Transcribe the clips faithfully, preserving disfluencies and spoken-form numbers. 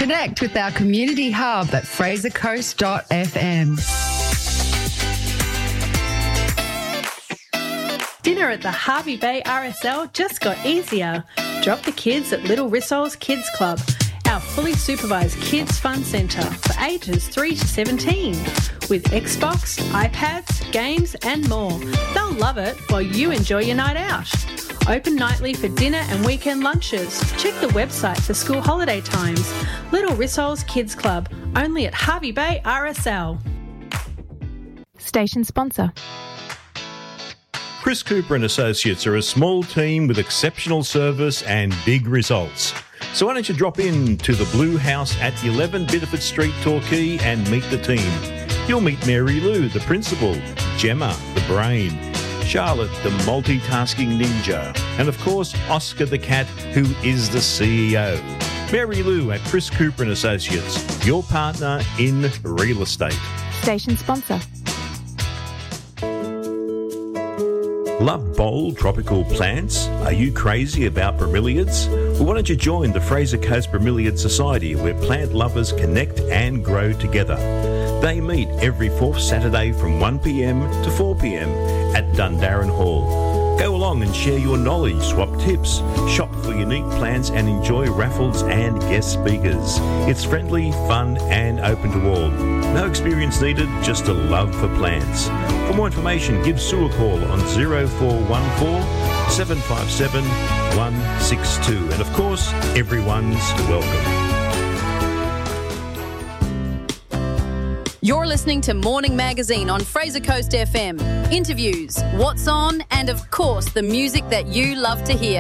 Connect with our community hub at fraser coast dot f m. Dinner at the Hervey Bay R S L just got easier. Drop the kids at Little Rissol's Kids Club, our fully supervised kids fun centre for ages three to seventeen, with Xbox, iPads, games and more. They'll love it while you enjoy your night out. Open nightly for dinner and weekend lunches. Check the website for school holiday times. Little Rissol's Kids Club, only at Hervey Bay R S L. Station sponsor. Chris Cooper and Associates are a small team with exceptional service and big results. So why don't you drop in to the Blue House at eleven Biddeford Street, Torquay, and meet the team. You'll meet Mary Lou, the principal, Gemma, the brain, Charlotte, the multitasking ninja, and of course, Oscar the cat, who is the C E O. Mary Lou at Chris Cooper and Associates, your partner in real estate. Station sponsor. Love bold tropical plants? Are you crazy about bromeliads? Well, why don't you join the Fraser Coast Bromeliad Society, where plant lovers connect and grow together. They meet every fourth Saturday from one p m to four p m at Dundarren Hall. Go along and share your knowledge, swap tips, shop for unique plants and enjoy raffles and guest speakers. It's friendly, fun and open to all. No experience needed, just a love for plants. For more information, give Sue a call on zero four one four, seven five seven, one six two. And of course, everyone's welcome. You're listening to Morning Magazine on Fraser Coast F M. Interviews, what's on, and of course the music that you love to hear.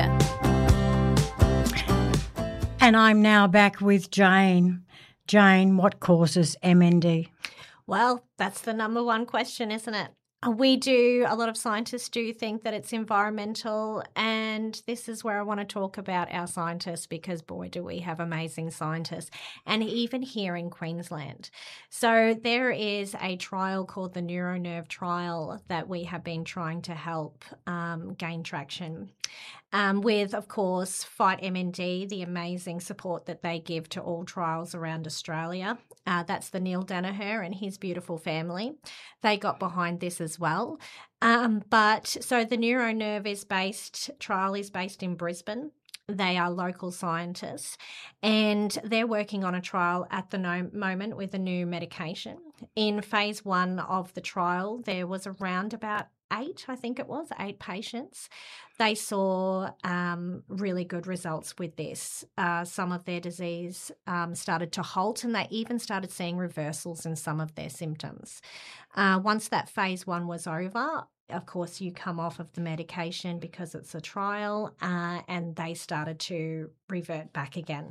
And I'm now back with Jane. Jane, what causes M N D? Well, that's the number one question, isn't it? We do, a lot of scientists do think that it's environmental, and this is where I want to talk about our scientists, because boy, do we have amazing scientists, and even here in Queensland. So there is a trial called the NeuroNerve trial that we have been trying to help um, gain traction um, with, of course, Fight M N D, the amazing support that they give to all trials around Australia. Uh, that's the Neil Danaher and his beautiful family. They got behind this as well. Um, but so the NeuroNerve is based, trial is based in Brisbane. They are local scientists, and they're working on a trial at the no- moment with a new medication. In phase one of the trial, there was around about eight, I think it was, eight patients. They saw um, really good results with this. Uh, some of their disease um, started to halt, and they even started seeing reversals in some of their symptoms. Uh, once that phase one was over, of course, you come off of the medication because it's a trial, uh, and they started to revert back again.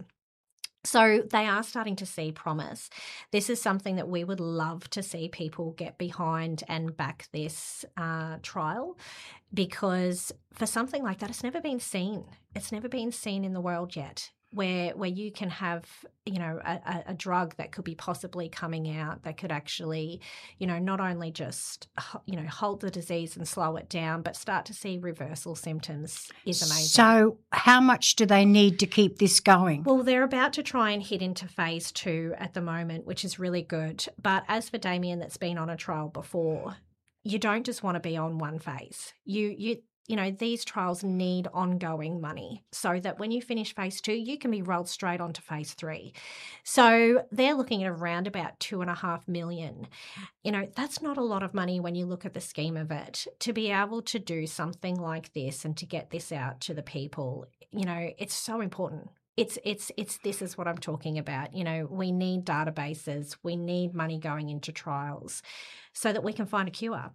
So they are starting to see promise. This is something that we would love to see people get behind and back this uh, trial, because for something like that, it's never been seen. It's never been seen in the world yet, where where you can have, you know, a, a drug that could be possibly coming out that could actually, you know, not only just, you know, halt the disease and slow it down, but start to see reversal symptoms is amazing. So how much do they need to keep this going? Well, they're about to try and hit into phase two at the moment, which is really good. But as for Damien, that's been on a trial before, you don't just want to be on one phase. You, you, You know, these trials need ongoing money so that when you finish phase two, you can be rolled straight onto phase three. So they're looking at around about two and a half million. You know, that's not a lot of money when you look at the scheme of it. To be able to do something like this and to get this out to the people, you know, it's so important. It's, it's, it's, this is what I'm talking about. You know, we need databases, we need money going into trials so that we can find a cure.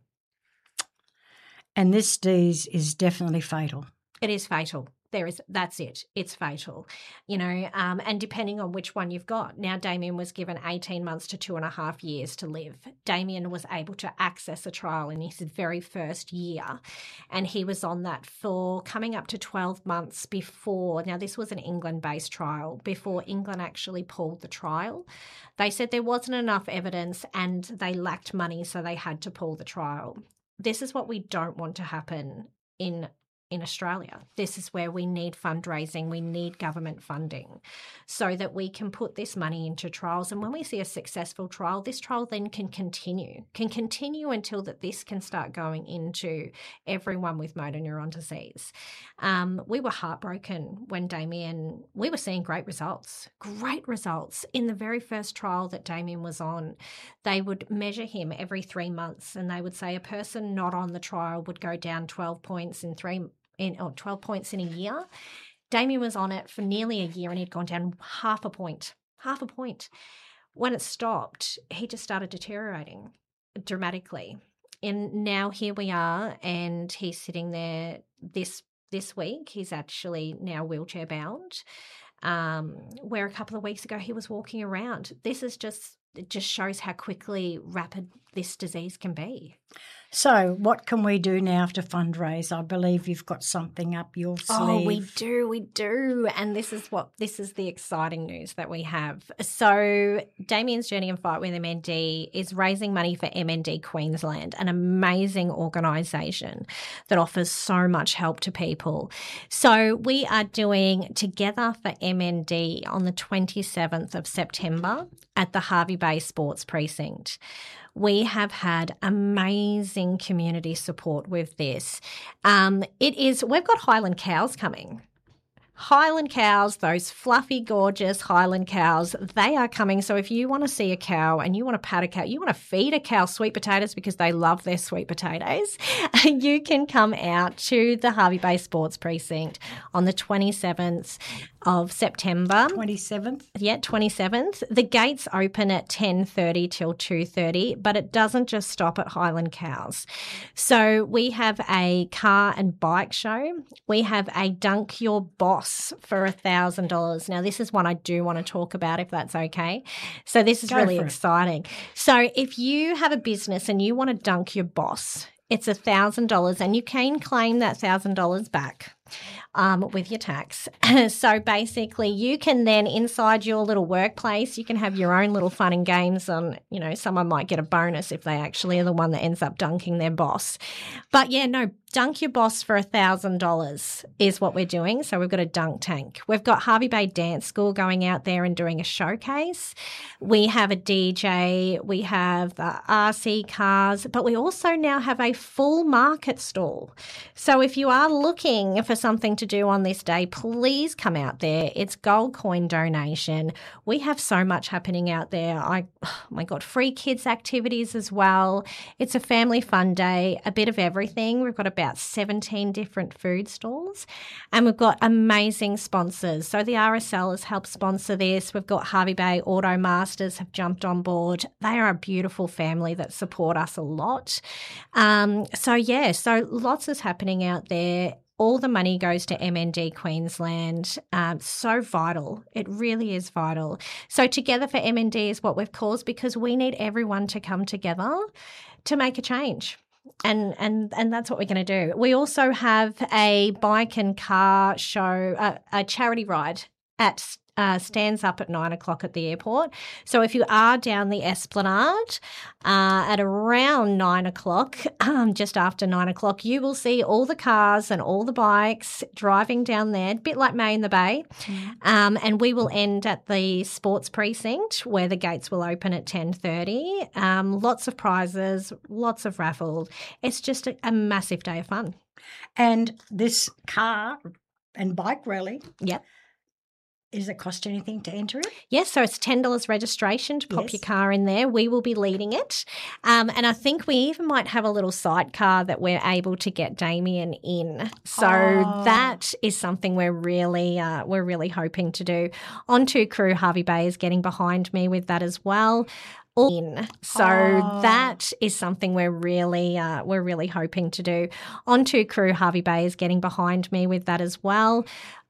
And this disease is definitely fatal. It is fatal. There is, that's it. It's fatal, you know, um, and depending on which one you've got. Now, Damien was given eighteen months to two and a half years to live. Damien was able to access a trial in his very first year, and he was on that for coming up to twelve months before. Now, this was an England-based trial, before England actually pulled the trial. They said there wasn't enough evidence and they lacked money, so they had to pull the trial. This is what we don't want to happen in in Australia. This is where we need fundraising, we need government funding so that we can put this money into trials. And when we see a successful trial, this trial then can continue, can continue until that this can start going into everyone with motor neuron disease. Um, we were heartbroken when Damien, we were seeing great results, great results. In the very first trial that Damien was on, they would measure him every three months and they would say a person not on the trial would go down twelve points in three in or twelve points in a year. Damien was on it for nearly a year and he'd gone down half a point, half a point. When it stopped, he just started deteriorating dramatically. And now here we are and he's sitting there this this week. He's actually now wheelchair bound, um, where a couple of weeks ago he was walking around. This is just, it just shows how quickly rapid this disease can be. So what can we do now to fundraise? I believe you've got something up your sleeve. Oh, we do, we do. And this is what this is the exciting news that we have. So Damien's Journey and Fight with M N D is raising money for M N D Queensland, an amazing organisation that offers so much help to people. So we are doing Together for M N D on the twenty-seventh of September at the Hervey Bay Sports Precinct. We have had amazing community support with this. Um, it is, we've got Highland cows coming. Highland cows, those fluffy, gorgeous Highland cows, they are coming. So if you want to see a cow and you want to pat a cow, you want to feed a cow sweet potatoes because they love their sweet potatoes, you can come out to the Hervey Bay Sports Precinct on the twenty-seventh of September. twenty-seventh? Yeah, twenty-seventh. The gates open at ten thirty till two thirty, but it doesn't just stop at Highland cows. So we have a car and bike show. We have a Dunk Your Boss for one thousand dollars. Now, this is one I do want to talk about if that's okay. So this is Go really for it. exciting. So if you have a business and you want to dunk your boss, it's one thousand dollars and you can claim that one thousand dollars back. Um, with your tax. So basically you can then inside your little workplace, you can have your own little fun and games on, you know, someone might get a bonus if they actually are the one that ends up dunking their boss. But yeah, no, dunk your boss for one thousand dollars is what we're doing. So we've got a dunk tank. We've got Hervey Bay Dance School going out there and doing a showcase. We have a D J. We have the R C cars, but we also now have a full market stall. So if you are looking for something to do on this day, please come out there. It's gold coin donation. We have so much happening out there. I, oh my God, free kids activities as well. It's a family fun day, a bit of everything. We've got about seventeen different food stalls and we've got amazing sponsors. So the R S L has helped sponsor this. We've got Hervey Bay Auto Masters have jumped on board. They are a beautiful family that support us a lot. Um, so yeah, so lots is happening out there. All the money goes to M N D Queensland. Um, so vital. It really is vital. So Together for M N D is what we've called because we need everyone to come together to make a change. And and and that's what we're going to do. We also have a bike and car show, uh, a charity ride at Uh, stands up at nine o'clock at the airport. So if you are down the Esplanade uh, at around nine o'clock, um, just after nine o'clock, you will see all the cars and all the bikes driving down there, a bit like May in the Bay. Mm. Um, and we will end at the sports precinct where the gates will open at ten thirty. Um, lots of prizes, lots of raffles. It's just a, a massive day of fun. And this car and bike rally. Yep. Does it cost anything to enter it? Yes, so it's ten dollars registration to pop Yes. your car in there. We will be leading it. Um, and I think we even might have a little sidecar that we're able to get Damien in. So Oh. that is something we're really uh, we're really hoping to do. On two Crew, Hervey Bay is getting behind me with that as well. In. So Oh. that is something we're really uh, we're really hoping to do. On two Crew, Hervey Bay is getting behind me with that as well.